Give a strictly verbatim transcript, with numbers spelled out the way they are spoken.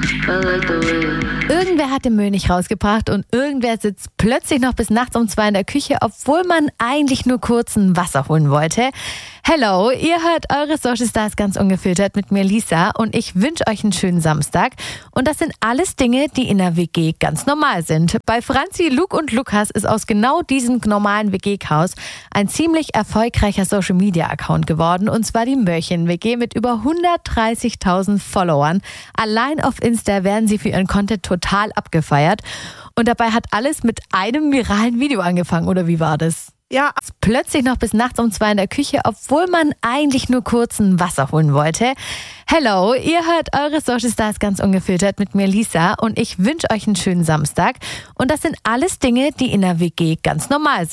Irgendwer hat den Müll nicht rausgebracht und irgendwer sitzt plötzlich noch bis nachts um zwei in der Küche, obwohl man eigentlich nur kurz ein Wasser holen wollte. Hello, ihr hört eure Social Stars ganz ungefiltert mit mir Lisa und ich wünsche euch einen schönen Samstag. Und das sind alles Dinge, die in der W G ganz normal sind. Bei Franzi, Luke und Lukas ist aus genau diesem normalen W G-Chaos ein ziemlich erfolgreicher Social-Media-Account geworden, und zwar die Mörchen-W G mit über hundertdreißigtausend Followern. Allein auf Insta werden sie für ihren Content total abgefeiert. Und dabei hat alles mit einem viralen Video angefangen, oder wie war das? Ja, Plötzlich noch bis nachts um zwei in der Küche, obwohl man eigentlich nur kurz ein Wasser holen wollte. Hello, ihr hört eure Social Stars ganz ungefiltert mit mir Lisa und ich wünsche euch einen schönen Samstag. Und das sind alles Dinge, die in der W G ganz normal sind.